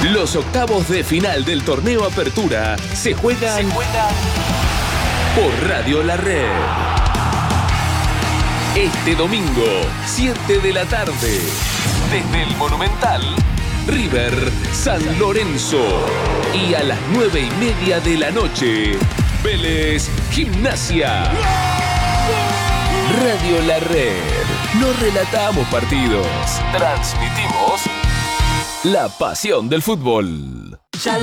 Los octavos de final del torneo Apertura se juegan por Radio La Red. Este domingo, 7 de la tarde, desde el Monumental, River San Lorenzo. Y a las 9:30 de la noche, Vélez Gimnasia. Radio La Red. No relatamos partidos, transmitimos la pasión del fútbol.